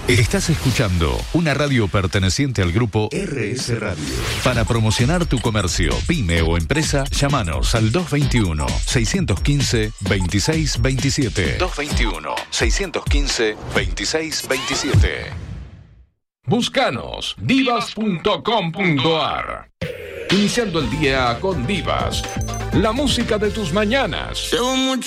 Estás escuchando una radio perteneciente al grupo RS Radio. Para promocionar tu comercio, pyme o empresa, llámanos al 221-615-2627. 221-615-2627. Búscanos, divas.com.ar. Iniciando el día con Divas. La música de tus mañanas.